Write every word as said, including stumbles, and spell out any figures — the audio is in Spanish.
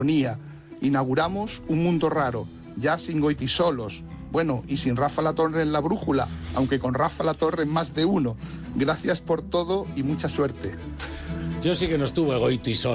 Inauguramos un mundo raro, ya sin Goytisolos. Bueno, y sin Rafa La Torre en la brújula, aunque con Rafa La Torre más de uno. Gracias por todo y mucha suerte. Yo sí que no estuve Goytisol.